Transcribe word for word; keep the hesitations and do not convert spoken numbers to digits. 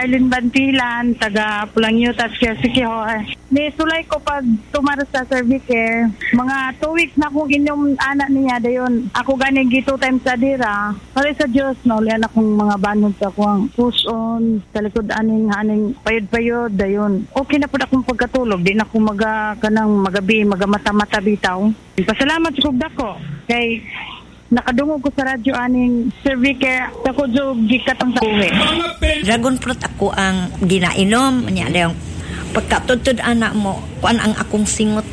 Arlene Bantilan, taga Pulangyutas, Sikihor. Ni sulay ko pag tumara sa Servicare. Mga two weeks na akong inyong anak niya dayon. Ako ganing gito time sa dira. Pare sa Diyos, no, lian akong mga banod sa akong push on, sa likod aning aning payod-payod dayon. Okay na po akong pagkatulog, di na ako maga kanang magabi, magamata-mata bitaw. Pasalamat sa kugda ko kay nakadungog ko sa radyo aning Servicare sa kudyo gikatang sa buhi. Dragon fruit ako ang ginainom. Nya yung pagkatutod anak mo, kuan ang akong singot